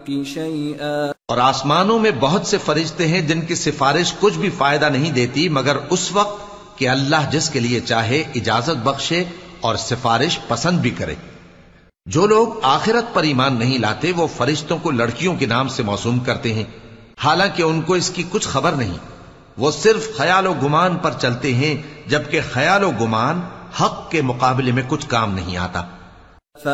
शैआ। और आसमानों में बहुत से फरिश्ते हैं जिनकी सिफारिश कुछ भी फायदा नहीं देती मगर उस वक्त कि अल्लाह जिसके लिए चाहे इजाजत बख्शे और सिफारिश पसंद भी करे। जो लोग आखिरत पर ईमान नहीं लाते वो फरिश्तों को लड़कियों के नाम से मौसूम करते हैं, हालांकि उनको इसकी कुछ खबर नहीं। वो सिर्फ ख्याल गुमान पर चलते हैं, जबकि ख्याल गुमान हक के मुकाबले में कुछ काम नहीं आता।